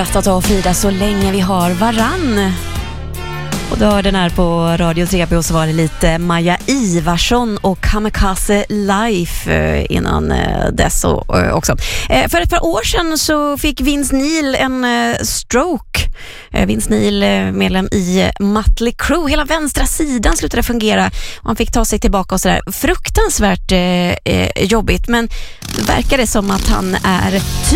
Att ta och fira så länge vi har varann. Och då hörde den här på Radio 3 och så var det lite Maja Ivarsson och Kamikaze Life innan dess också. För ett par år sedan så fick Vince Neil en stroke. Vince Neil, medlem i Mötley Crüe. Hela vänstra sidan slutade fungera och han fick ta sig tillbaka och sådär. Fruktansvärt jobbigt, men det verkade som att han är